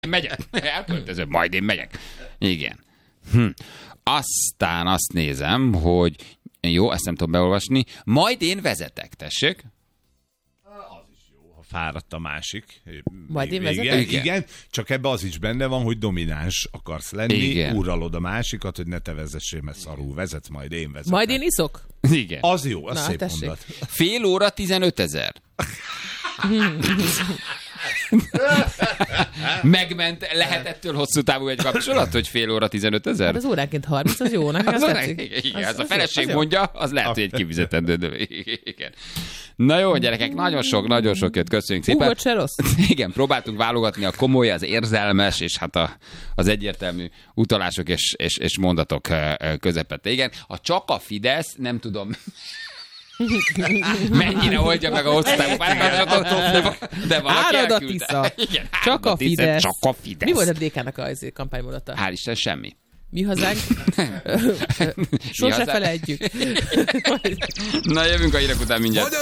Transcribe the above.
Megyek. Elköltözöm, majd én megyek. Igen. Aztán azt nézem, hogy jó, ezt nem tudom beolvasni. Majd én vezetek, tessék. Fáradt a másik. Majd én vezetek? Igen, csak ebbe az is benne van, hogy domináns akarsz lenni, igen. Uralod a másikat, hogy ne te vezessél, mert szarul vezetsz, majd én vezetek. Majd én iszok? Igen. Az jó, az szép tessék. mondat. Fél óra 15 000. Megment, lehet ettől hosszú távú egy kapcsolat, hogy fél óra 15 000? Hát az óránként 30, az jó, nekem az tetszik. Igen, az a feleség mondja, az lehet, hogy egy kifizetendő. Igen. Na jó, gyerekek, nagyon sok jött, köszönjük szépen. Húgott se rossz. Igen, próbáltunk válogatni a komoly, az érzelmes, és hát az egyértelmű utalások és mondatok közepette. Igen, csak a Fidesz, nem tudom... Mennyire oldja meg a hosszú távú párkapcsolatot, de valaki Árad a elküldte. Tisza. Igen, Csak a Fidesz. Csak a Fidesz. Mi volt a DK-nak a kampánymondata? Hál' Isten, semmi. Mi hazánk? Sose hazánk? felejtjük. Na, jövünk a hírek után mindjárt.